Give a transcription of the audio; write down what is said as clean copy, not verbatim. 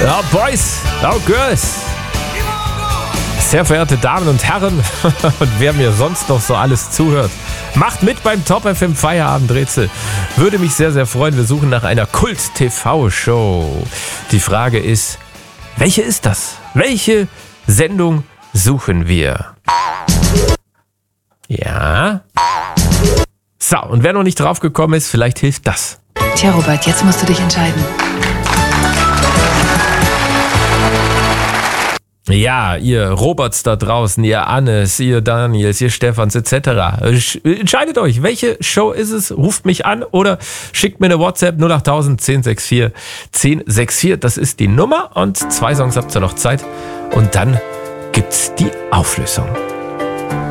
Ja, Boys, oh Girls, sehr verehrte Damen und Herren und wer mir sonst noch so alles zuhört, macht mit beim Top FM Feierabendrätsel. Würde mich sehr, sehr freuen. Wir suchen nach einer Kult-TV-Show. Die Frage ist, welche ist das? Welche Sendung suchen wir? Ja. So, und wer noch nicht drauf gekommen ist, vielleicht hilft das. Tja, Robert, jetzt musst du dich entscheiden. Ja, ihr Roberts da draußen, ihr Annes, ihr Daniels, ihr Stefans etc. Entscheidet euch, welche Show ist es? Ruft mich an oder schickt mir eine WhatsApp 08000 1064 1064. Das ist die Nummer und 2 Songs habt ihr noch Zeit. Und dann gibt's die Auflösung.